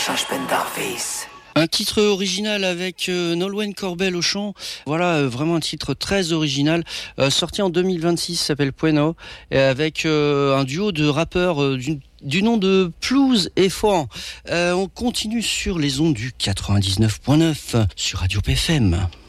Un titre original avec Nolwenn Corbel au chant. Voilà, vraiment un titre très original. Sorti en 2026, s'appelle Bueno. Et avec un duo de rappeurs du nom de Plouz et Fohan. On continue sur les ondes du 99.9 sur Radio PFM.